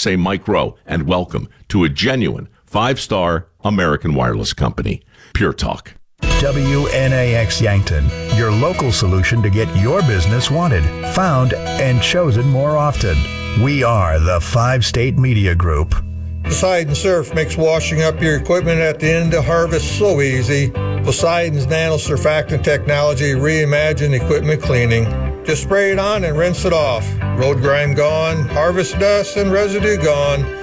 say Mike Rowe, and welcome to a genuine 5-star American wireless company. Pure Talk. WNAX Yankton, your local solution to get your business wanted, found, and chosen more often. We are the 5-State Media Group. Poseidon Surf makes washing up your equipment at the end of harvest so easy. Poseidon's nano-surfactant technology reimagined equipment cleaning. Just spray it on and rinse it off. Road grime gone, harvest dust and residue gone.